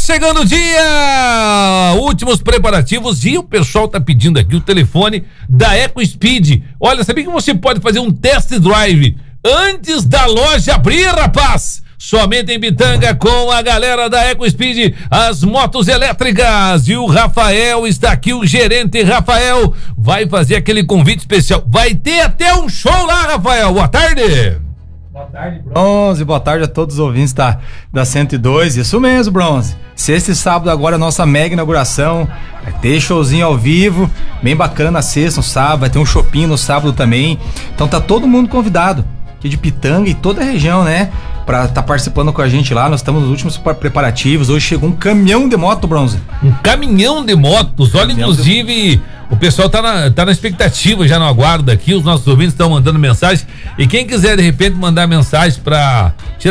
chegando o dia, últimos preparativos, e o pessoal tá pedindo aqui o telefone da EcoSpeed. Olha, sabia que você pode fazer um test drive antes da loja abrir, rapaz? Somente em Pitanga com a galera da EcoSpeed, as motos elétricas. E o Rafael está aqui, o gerente Rafael vai fazer aquele convite especial. Vai ter até um show lá, Rafael. Boa tarde. Boa tarde, Bronze. Boa tarde a todos os ouvintes da 102. Isso mesmo, Bronze. Sexta e sábado agora a nossa mega inauguração. Vai ter showzinho ao vivo, bem bacana na sexta, no sábado. Vai ter um shopping no sábado também. Então tá todo mundo convidado aqui de Pitanga e toda a região, né? Pra tá participando com a gente lá. Nós estamos nos últimos preparativos. Hoje chegou um caminhão de moto, Bronze. Um caminhão de motos. Olha, inclusive, o pessoal tá na expectativa, já no aguardo aqui. Os nossos ouvintes estão mandando mensagem. E quem quiser, de repente, mandar mensagem pra